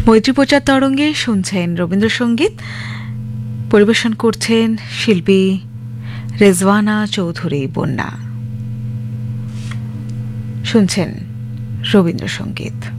মৈত্রী প্রচার তরঙ্গে শুনছেন রবীন্দ্রসঙ্গীত, পরিবেশন করছেন শিল্পী রেজওয়ানা চৌধুরী বন্যা। শুনছেন রবীন্দ্রসঙ্গীত।